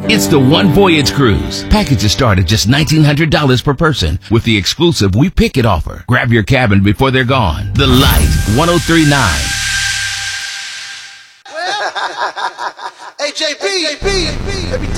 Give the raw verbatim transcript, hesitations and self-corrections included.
It's the One Voyage Cruise. Packages start at just nineteen hundred dollars per person with the exclusive We Pick It offer. Grab your cabin before they're gone. The Light, one oh three point nine. Well, hey, J B, J B,